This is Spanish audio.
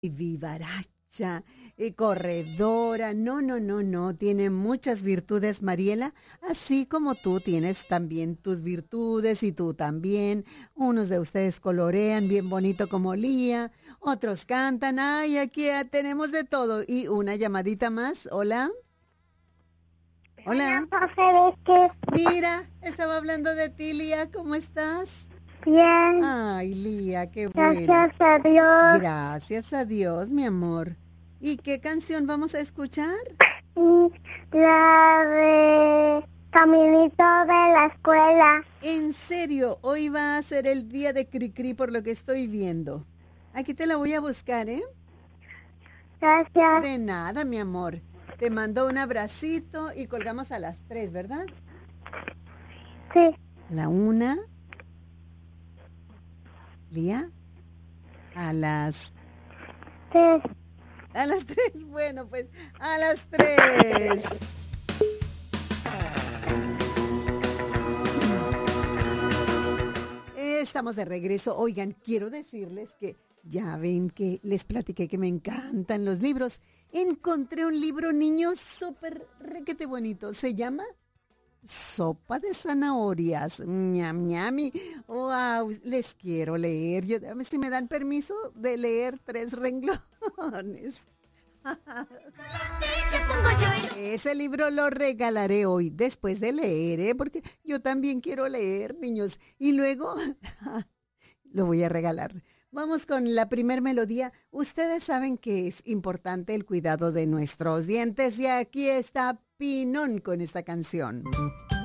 Vivaracha, corredora, no, tiene muchas virtudes, Mariela, así como tú tienes también tus virtudes y tú también. Unos de ustedes colorean bien bonito como Lía, otros cantan, ay, aquí tenemos de todo. Y una llamadita más, hola, Hola, hola. profe, ¿ves que Mira, estaba hablando de ti, Lía, ¿cómo estás? bien? Ay, Lía, qué bueno. Gracias a Dios. Gracias a Dios, mi amor. ¿Y qué canción vamos a escuchar? Y la de Caminito de la escuela. En serio, hoy va a ser el día de Cricri por lo que estoy viendo. Aquí te la voy a buscar, ¿eh? Gracias. De nada, mi amor. Te mando un abracito y colgamos a las 3, ¿verdad? Sí, A la 1, Lía. A las... sí. A las 3, bueno, pues a las 3. Estamos de regreso. Oigan, quiero decirles que ya ven que les platiqué que me encantan los libros. Encontré un libro, niños, súper requete bonito. Se llama Sopa de zanahorias. Ñam, ñami. Wow, les quiero leer. A ver si me dan permiso de leer 3 renglones. Ese libro lo regalaré hoy después de leer, ¿eh? Porque yo también quiero leer, niños. Y luego lo voy a regalar. Vamos con la primer melodía. Ustedes saben que es importante el cuidado de nuestros dientes y aquí está Pinón con esta canción.